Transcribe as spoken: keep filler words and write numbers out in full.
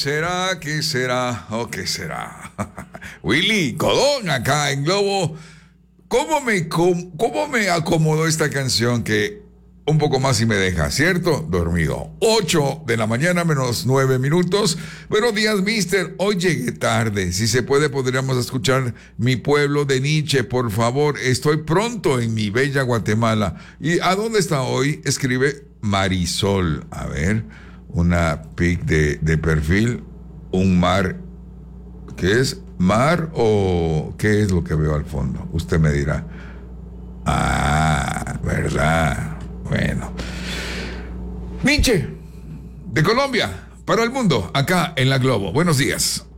¿Será? ¿Qué será? ¿O qué será? Willy Codón acá en Globo. ¿Cómo me, com- cómo me acomodó esta canción que un poco más y me deja, ¿cierto? Dormido. Ocho de la mañana menos nueve minutos. Buenos días, mister. Hoy llegué tarde. Si se puede, podríamos escuchar Mi Pueblo de Nietzsche, por favor. Estoy pronto en mi bella Guatemala. ¿Y a dónde está hoy? Escribe Marisol. A ver, una pic de, de perfil. Un mar. ¿Qué es? ¿Mar o qué es lo que veo al fondo? Usted me dirá. Ah, ¿verdad? Bueno. Nietzsche, de Colombia, para el mundo, acá en la Globo. Buenos días.